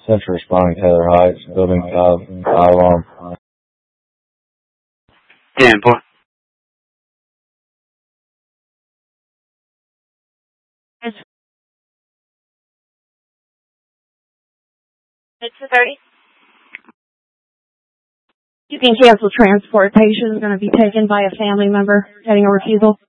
Central responding Taylor Heights, building 5, fire alarm. 10-4. It's 30. You can cancel transportation. Is going to be taken by a family member getting a refusal.